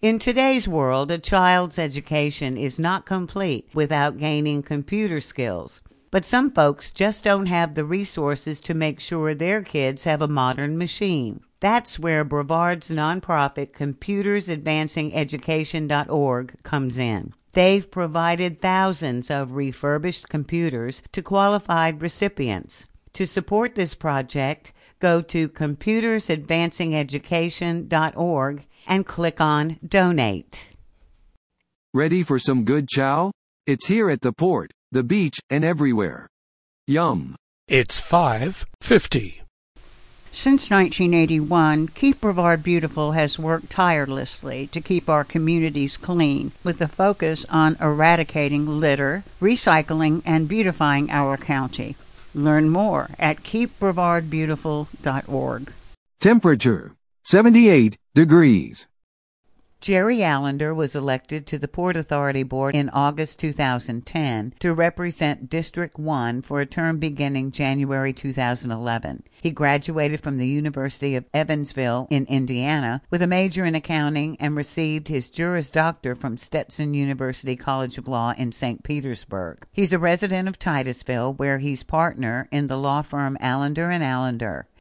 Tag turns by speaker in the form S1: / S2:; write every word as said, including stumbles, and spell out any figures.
S1: In today's world, a child's education is not complete without gaining computer skills. But some folks just don't have the resources to make sure their kids have a modern machine. That's where Brevard's nonprofit Computers Advancing Education dot org comes in. They've provided thousands of refurbished computers to qualified recipients. To support this project, go to Computers Advancing Education dot org and click on Donate.
S2: Ready for some good chow? It's here at the port, the beach, and everywhere. Yum.
S3: It's five fifty.
S4: Since nineteen eighty-one, Keep Brevard Beautiful has worked tirelessly to keep our communities clean, with a focus on eradicating litter, recycling, and beautifying our county. Learn more at Keep Brevard Beautiful dot org.
S2: Temperature, seventy-eight degrees.
S1: Jerry Allender was elected to the Port Authority Board in August two thousand ten to represent District one for a term beginning January two thousand eleven. He graduated from the University of Evansville in Indiana with a major in accounting and received his Juris Doctor from Stetson University College of Law in Saint Petersburg. He's a resident of Titusville, where he's partner in the law firm Allender and Allender.